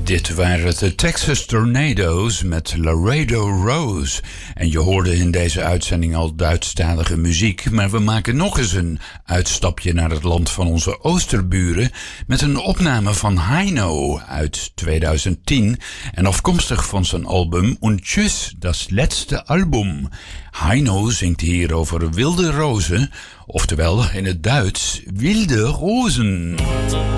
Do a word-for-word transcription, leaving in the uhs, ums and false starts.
Dit waren de Texas Tornadoes met Laredo Rose. En je hoorde in deze uitzending al Duitsstalige muziek, maar we maken nog eens een uitstapje naar het land van onze oosterburen met een opname van Heino uit tweeduizend tien en afkomstig van zijn album Und Tschüss, das letzte Album. Heino zingt hier over wilde rozen, oftewel in het Duits wilde rozen.